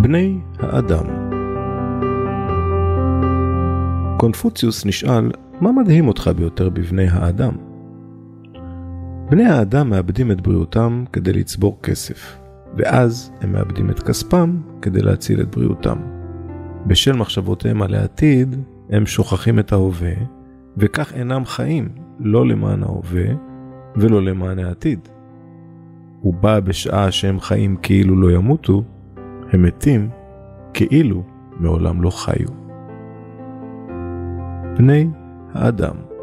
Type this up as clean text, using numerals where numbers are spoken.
בני האדם. קונפוציוס נשאל, מה מדהים אותך ביותר בבני האדם? בני האדם מאבדים את בריאותם כדי לצבור כסף, ואז הם מאבדים את כספם כדי להציל את בריאותם. בשל מחשבותיהם על העתיד, הם שוכחים את ההווה, וכך אינם חיים, לא למען ההווה ולא למען העתיד. ובא בשעה שהם חיים כאילו לא ימותו, הם מתים כאילו מעולם לא חיו. בני האדם.